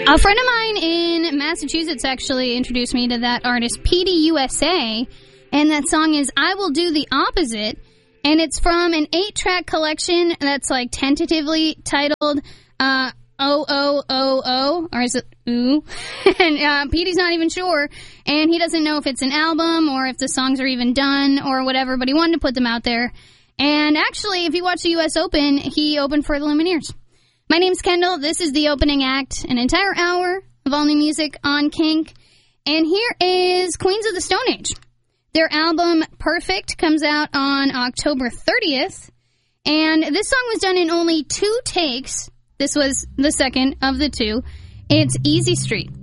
A friend of mine in Massachusetts actually introduced me to that artist, Petey USA, and that song is I Will Do the Opposite, and it's from an 8-track collection that's like tentatively titled O-O-O-O, or is it Ooh? And Petey's not even sure, and he doesn't know if it's an album or if the songs are even done or whatever, but he wanted to put them out there. And actually, if you watch the U.S. Open, he opened for the Lumineers. My name's Kendall. This is the opening act, an entire hour of all new music on Kink. And here is Queens of the Stone Age. Their album, Perfect, comes out on October 30th. And this song was done in only 2 takes. This was the second of the 2. It's Easy Street.